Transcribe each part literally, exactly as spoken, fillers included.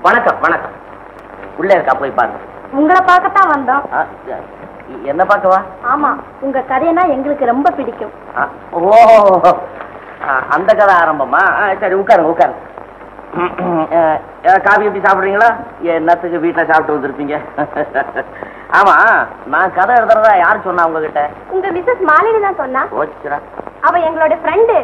வணக்கம் வணக்கம். உள்ள இருக்கா போய் பாருங்க. உங்களை பார்க்கத்தான் வந்தோம். என்ன பார்க்கவா? ஆமா, உங்க கதைனா எங்களுக்கு ரொம்ப பிடிக்கும். ஓ, அந்த கதை ஆரம்பமா? சரி உட்காருங்க உட்காருங்க. காபி எப்படி சாப்பிடுறீங்களா? என்னத்துக்கு வீட்டுல சாப்பிட்டு வந்திருப்பீங்க. ஆமா, நான் கதை எழுதுறதா யாரு சொன்னா உங்ககிட்ட? உங்க மிஸ்ஸஸ் மாலினி தான் சொன்னா. ஓச்சுரா, அவ எங்களோட ஃப்ரெண்டு.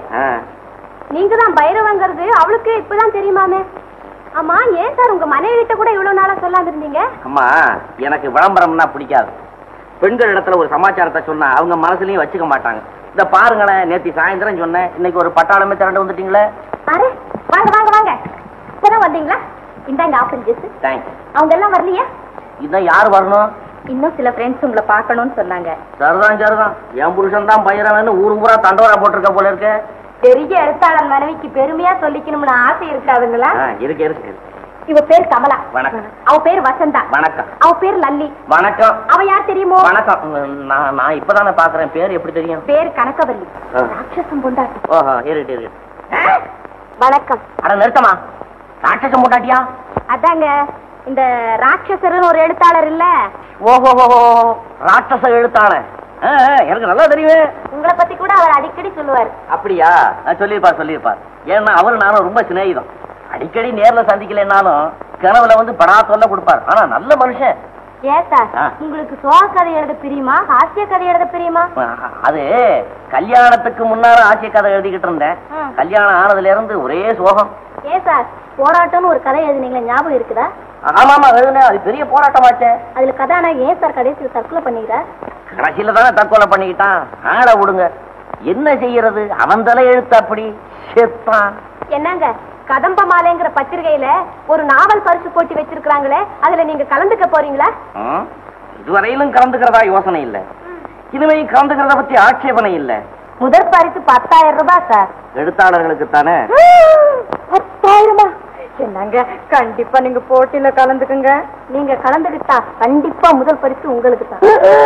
நீங்க தான் பைரவங்கிறது அவளுக்கு இப்பதான் தெரியுமாமே. ஆமா, ஏன் சார் உங்க மனைவி கிட்ட கூட இவ்வளவு நாளா சொல்லாம இருந்தீங்க? அம்மா, எனக்கு விளம்பரம்னா பிடிக்காது. பெண்கள் இடத்துல ஒரு சமாச்சாரத்தை சொன்னா அவங்க மனசுலயும் வச்சுக்க மாட்டாங்க. இத பாருங்களேன், நேற்று சாயந்தரம் சொன்னேன், இன்னைக்கு ஒரு பட்டாளமே திரண்டு வந்துட்டீங்களே. அரே, வாங்க வாங்க வாங்க. இப்பதான் வந்தீங்களா? இந்தாங்க ஆப்பிள் ஜூஸ். தேங்க்ஸ். அவங்க எல்லாம் வரலையா? இதான் யார் வரணும்? இன்னும் சில ஃப்ரெண்ட்ஸ் உங்களை பார்க்கணும்னு சொன்னாங்க. சரிதான் சரிதான், என் புருஷன் தான் பயிரவன்னு ஊரு ஊரா தண்டோரா போட்டிருக்க போல இருக்கு. பெரிய எழுத்தாளர் மனைவிக்கு பெருமையா சொல்லிக்கணும்னு ஆசை இருக்காதுங்களா? இருக்கு இருக்கு. இவ பேர் கமலா. வணக்கம். அவ பேர் வசந்தா. வணக்கம். அவ பேர் லல்லி. வணக்கம். அவ யார் தெரியுமோ? வணக்கம். நான் நான் இப்பதானே பாக்குறேன், பேர் எப்படி தெரியும்? பேர் கனகவல்லி. ராட்சசம் பொண்டாட்டி. ஓஹோ, இருக்கு இருக்கு. வணக்கம். அட நிறுத்தமா, ராட்சசம் பொண்டாட்டியா? அதாங்க, இந்த ராட்சசர்னு ஒரு எழுத்தாளர் இல்ல? ஓஹோ, ராட்சச எழுத்தாளர். எனக்கு நல்லா தெரியுமே. உங்களை பத்தி கூட அவர் அடிக்கடி சொல்லுவார். அப்படியா? சொல்லிருப்பார் சொல்லிருப்பார். ஏன்னா அவரு நானும் ரொம்ப சிநேகிதம். அடிக்கடி நேர்ல சந்திக்கலனாலும் கனவுல வந்து படா சொல்ல கொடுப்பார். ஆனா நல்ல மனுஷன். ஏன் சார், உங்களுக்கு சோக கதை எழுத பிரியுமா, ஹாஸ்ய கதை எழுத பிரியுமா? அது கல்யாணத்துக்கு முன்னால ஹாஸ்ய கதை எழுதிக்கிட்டு இருந்தேன். கல்யாணம் ஆனதுல இருந்து ஒரே சோகம். ஏன் சார், போராட்டம்னு ஒரு கதை எழுதினீங்களா, ஞாபகம் இருக்குதா? ஆமா ஆமா எழுதுனேன், அது பெரிய போராட்டமாச்சே. அதுல கதாநாயகன் ஏன் சார் கடைசியில் தற்கொலை பண்ணிக்கிறார்? கடைசியில தானே தற்கொலை பண்ணிக்கிட்டான். ஆள விடுங்க, என்ன செய்யறது, அவன் தலை எழுத்து அப்படி செத்தான். என்னங்க, கதம்ப மாலைங்கிற பத்திரிகையில ஒரு நாவல் பரிசு போட்டி வச்சிருக்காங்களே, அதுல நீங்க கலந்துக்க போறீங்களா? இதுவரையிலும் கலந்துக்கிறதா யோசனை இல்ல, இனிமையும் கலந்துக்கிறத பத்தி ஆட்சேபனை இல்ல. முதற் பரிசு பத்தாயிரம் ரூபாய் சார். எழுத்தாளர்களுக்கு தானே? பத்தாயிரமா? என்னங்க, கண்டிப்பா நீங்க போட்டியில கலந்துக்குங்க. நீங்க கலந்துக்கிட்டா கண்டிப்பா முதல் பரிசு உங்களுக்கு தான்.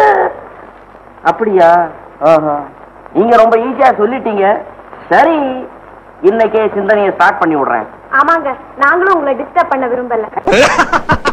அப்படியா? நீங்க ரொம்ப ஈஸியா சொல்லிட்டீங்க. சரி, இன்னைக்கே சிந்தனையை ஸ்டார்ட் பண்ணி விடுறேன். ஆமாங்க, நாங்களும் உங்களை டிஸ்டர்ப் பண்ண விரும்பல.